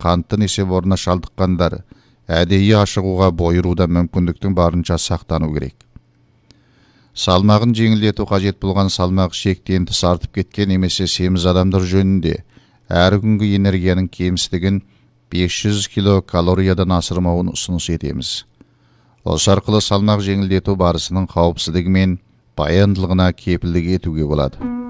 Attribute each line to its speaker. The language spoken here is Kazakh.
Speaker 1: қанттын есеп орнына шалдыққандар әдейі ашығуға бойыруда мүмкіндіктің барынша сақтану керек. Салмағын жеңілдету қажет болған салмақ шектен тыс артып кеткен немесе семіз адамдар жөнінде әр күнгі энергияның кемістігін 500 килокалориядан асырмауын ұсыныс етеміз. Осы арқылы салмақ жеңілдету барысының қауіпсіздігі мен баяндылығына кепілдік етуге болады.